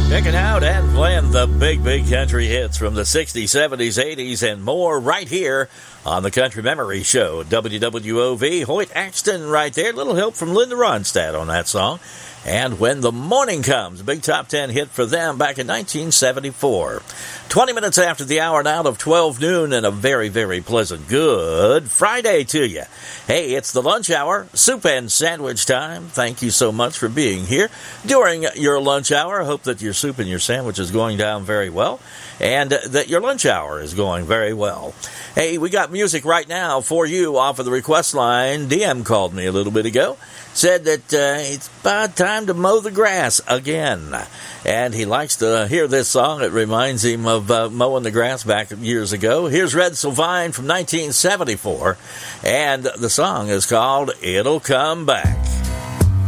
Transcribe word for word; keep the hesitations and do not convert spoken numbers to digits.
Picking out and playing the big, big country hits from the sixties, seventies, eighties, and more right here on the Country Memory Show. W W O V, Hoyt Axton right there. Little help from Linda Ronstadt on that song. And When the Morning Comes, a big top ten hit for them back in nineteen seventy-four. twenty minutes after the hour now of twelve noon, and a very, very pleasant good Friday to you. Hey, it's the lunch hour, soup and sandwich time. Thank you so much for being here during your lunch hour. I hope that your soup and your sandwich is going down very well, and that your lunch hour is going very well. Hey, we got music right now for you off of the request line. D M called me a little bit ago. Said that uh, it's about time to mow the grass again. And he likes to hear this song. It reminds him of uh, mowing the grass back years ago. Here's Red Sylvine from nineteen seventy-four. And the song is called It'll Come Back.